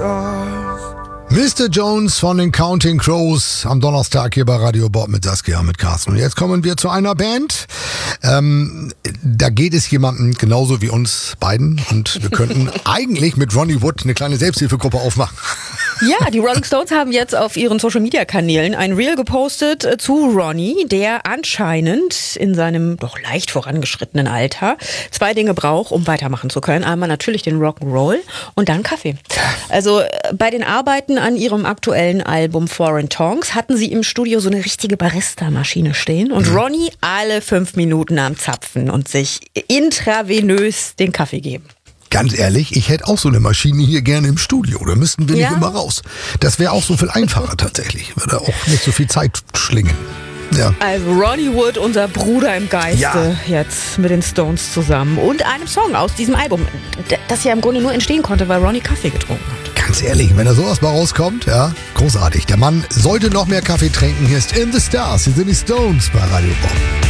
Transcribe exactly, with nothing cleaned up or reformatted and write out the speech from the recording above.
Mister Jones von den Counting Crows am Donnerstag hier bei Radio Bob mit Saskia, mit Carsten. Und jetzt kommen wir zu einer Band. Ähm, da geht es jemandem genauso wie uns beiden. Und wir könnten eigentlich mit Ronnie Wood eine kleine Selbsthilfegruppe aufmachen. Ja, die Rolling Stones haben jetzt auf ihren Social-Media-Kanälen ein Reel gepostet äh, zu Ronnie, der anscheinend in seinem doch leicht vorangeschrittenen Alter zwei Dinge braucht, um weitermachen zu können. Einmal natürlich den Rock'n'Roll und dann Kaffee. Also äh, bei den Arbeiten an ihrem aktuellen Album Foreign Tongues hatten sie im Studio so eine richtige Barista-Maschine stehen und mhm. Ronnie alle fünf Minuten am Zapfen und sich intravenös den Kaffee geben. Ganz ehrlich, ich hätte auch so eine Maschine hier gerne im Studio. Da müssten wir nicht Ja. immer raus. Das wäre auch so viel einfacher tatsächlich. Würde auch nicht so viel Zeit schlingen. Ja. Also Ronnie Wood, unser Bruder im Geiste, Ja. jetzt mit den Stones zusammen und einem Song aus diesem Album, d- das ja im Grunde nur entstehen konnte, weil Ronnie Kaffee getrunken hat. Ganz ehrlich, wenn da sowas mal rauskommt, ja, großartig. Der Mann sollte noch mehr Kaffee trinken. Hier ist In the Stars. Hier sind die Stones bei Radio Bob.